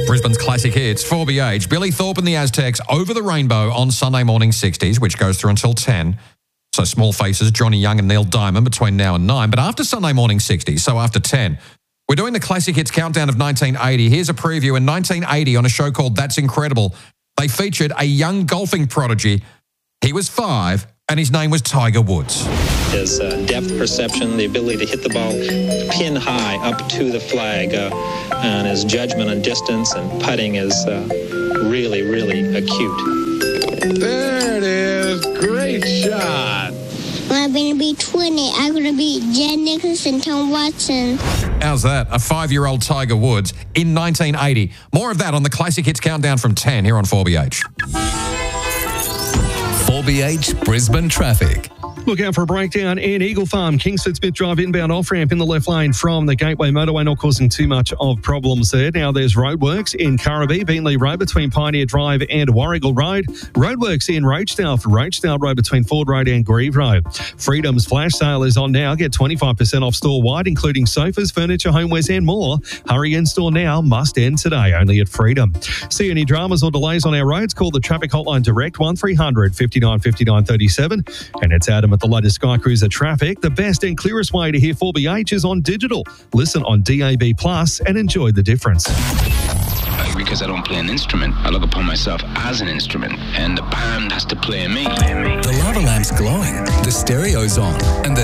Brisbane's classic hits, 4BH, Billy Thorpe and the Aztecs, Over the Rainbow on Sunday morning 60s, which goes through until 10. So Small Faces, Johnny Young and Neil Diamond between now and 9. But after Sunday morning 60s, so after 10, we're doing the classic hits countdown of 1980. Here's a preview. In 1980, on a show called That's Incredible, they featured a young golfing prodigy. He was 5, and his name was Tiger Woods. His depth perception, the ability to hit the ball pin high up to the flag, and his judgment on distance and putting is really, really acute. There it is. Great shot. When I'm going to be 20, I'm going to be Jen Nicholson, Tom Watson. How's that? A 5-year-old Tiger Woods in 1980. More of that on the Classic Hits Countdown from 10 here on 4BH. 4BH Brisbane Traffic. Look out for a breakdown in Eagle Farm, Kingsford Smith Drive inbound off-ramp in the left lane from the Gateway Motorway, not causing too much of problems there. Now there's roadworks in Currabee, Beenleigh Road between Pioneer Drive and Warrigal Road. Roadworks in Roachdale for Roachdale Road between Ford Road and Grieve Road. Freedom's flash sale is on now. Get 25% off store-wide, including sofas, furniture, homewares and more. Hurry in store now, must end today, only at Freedom. See any dramas or delays on our roads? Call the traffic hotline direct 1300 59 59 37. And it's Adam at the latest Sky Cruiser traffic. The best and clearest way to hear 4BH is on digital. Listen on DAB Plus and enjoy the difference. Because I don't play an instrument, I look upon myself as an instrument, and the band has to play me. The lava lamp's glowing, the stereo's on, and the